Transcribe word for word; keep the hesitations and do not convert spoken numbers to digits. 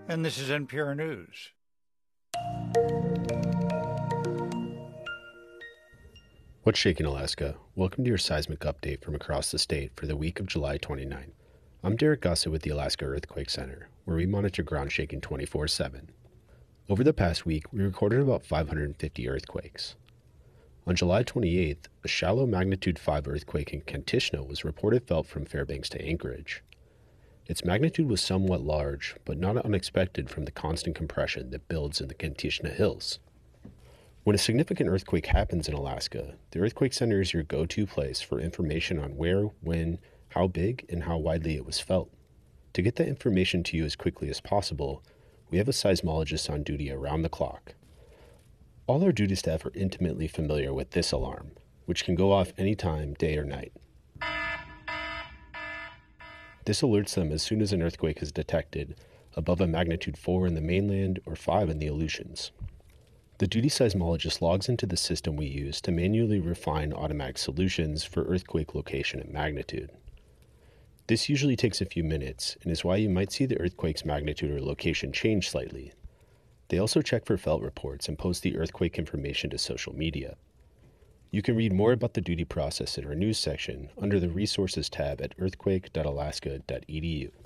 and this is N P R News. What's shaking Alaska? Welcome to your seismic update from across the state for the week of July twenty-ninth. I'm Derek Gossett with the Alaska Earthquake Center, where we monitor ground shaking twenty-four seven. Over the past week, we recorded about five hundred fifty earthquakes. On July twenty-eighth, a shallow magnitude five earthquake in Kantishna was reported felt from Fairbanks to Anchorage. Its magnitude was somewhat large, but not unexpected from the constant compression that builds in the Kantishna Hills. When a significant earthquake happens in Alaska, the Earthquake Center is your go-to place for information on where, when, how big, and how widely it was felt. To get that information to you as quickly as possible, we have a seismologist on duty around the clock. All our duty staff are intimately familiar with this alarm, which can go off anytime, day or night. This alerts them as soon as an earthquake is detected above a magnitude four in the mainland or five in the Aleutians. The duty seismologist logs into the system we use to manually refine automatic solutions for earthquake location and magnitude. This usually takes a few minutes and is why you might see the earthquake's magnitude or location change slightly. They also check for felt reports and post the earthquake information to social media. You can read more about the duty process in our news section under the Resources tab at earthquake dot alaska dot e d u.